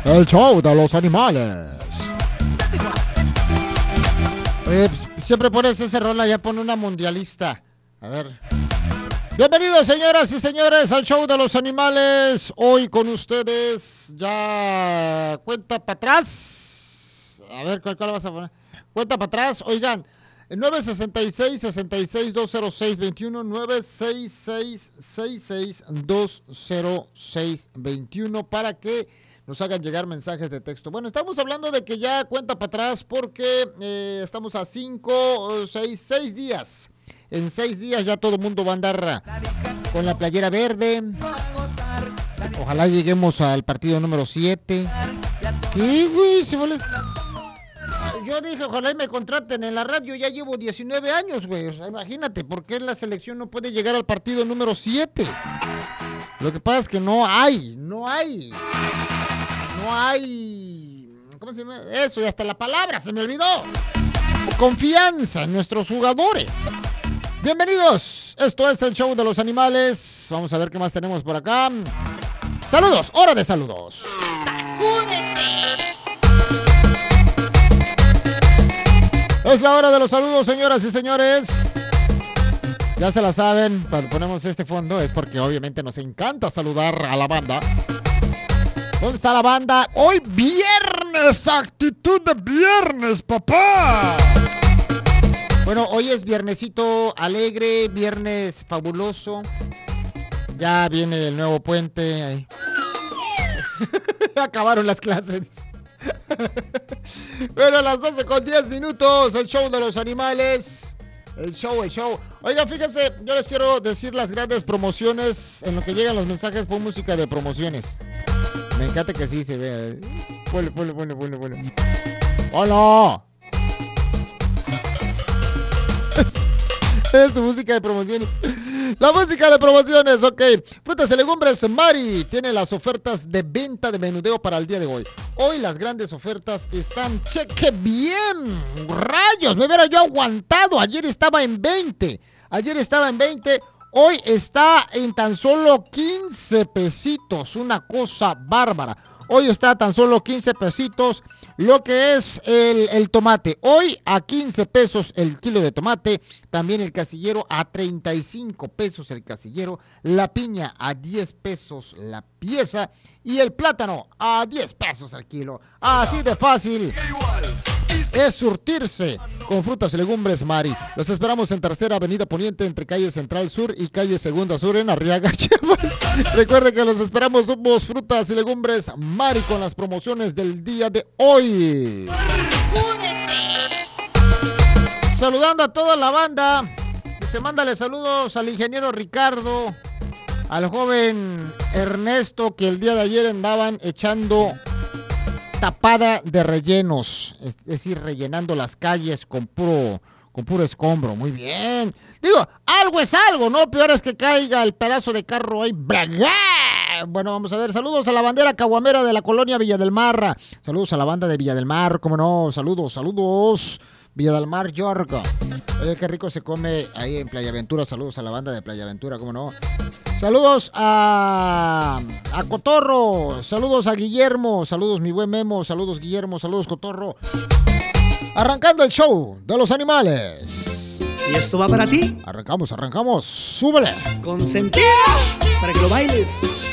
El show de los animales. Siempre pones ese rola, ya pone una mundialista. A ver. Bienvenidos, señoras y señores, al show de los animales. Hoy con ustedes, ya cuenta para atrás. A ver, ¿cuál vas a poner? Cuenta para atrás, oigan. 966-66-206-21, 966-66-206-21, para que nos hagan llegar mensajes de texto. Bueno, estamos hablando de que ya cuenta para atrás porque estamos a 6 días. En 6 días ya todo el mundo va a andar con la playera verde. Ojalá lleguemos al partido número 7. ¿Qué, güey? Se vale. Yo dije, ojalá y me contraten en la radio, ya llevo 19 años, güey. O sea, imagínate, ¿por qué la selección no puede llegar al partido número 7? Lo que pasa es que no hay. ¿Cómo se llama? Eso, y hasta la palabra se me olvidó. Confianza en nuestros jugadores. Bienvenidos, esto es el show de los animales. Vamos a ver qué más tenemos por acá. Saludos, hora de saludos. ¡Sacúdete! Es la hora de los saludos, señoras y señores. Ya se la saben, cuando ponemos este fondo es porque obviamente nos encanta saludar a la banda. ¿Dónde está la banda? Hoy viernes, actitud de viernes, papá. Bueno, hoy es viernesito alegre, viernes fabuloso. Ya viene el nuevo puente. Ahí. Acabaron las clases. Bueno, a las 12:10, el show de los animales. El show. Oiga, fíjense, yo les quiero decir las grandes promociones. En lo que llegan los mensajes, pon música de promociones. Me encanta que sí se vea. Ponle. ¡Hola! Es tu música de promociones. La música de promociones, ok. Frutas y legumbres Mari tiene las ofertas de venta de menudeo para el día de hoy. Hoy las grandes ofertas están, cheque bien. Rayos, me hubiera yo aguantado. Ayer estaba en 20. Hoy está en tan solo 15 pesitos. Una cosa bárbara. Hoy está a tan solo 15 pesitos lo que es el tomate. Hoy a 15 pesos el kilo de tomate. También el casillero a 35 pesos el casillero. La piña a 10 pesos la pieza. Y el plátano a 10 pesos el kilo. Así de fácil es surtirse con frutas y legumbres Mari. Los esperamos en Tercera Avenida Poniente, entre calle Central Sur y calle Segunda Sur en Arriaga, Chiapas. Recuerden que los esperamos, somos Frutas y Legumbres Mari con las promociones del día de hoy. Saludando a toda la banda. Se mándale saludos al ingeniero Ricardo, al joven Ernesto, que el día de ayer andaban echando tapada de rellenos, es decir, rellenando las calles con puro escombro. Muy bien. Digo, algo es algo, ¿no? Peor es que caiga el pedazo de carro ahí. ¡Braga! Bueno, vamos a ver. Saludos a la bandera caguamera de la colonia Villa del Mar. Saludos a la banda de Villa del Mar, ¿cómo no? Saludos. Villa del Mar, York. Oye, qué rico se come ahí en Playa Aventura. Saludos a la banda de Playa Aventura, ¿cómo no? Saludos a Cotorro. Saludos a Guillermo. Saludos, mi buen Memo. Saludos, Guillermo. Saludos, Cotorro. Arrancando el show de los animales. ¿Y esto va para ti? Arrancamos. Súbele. Consentido. Para que lo bailes.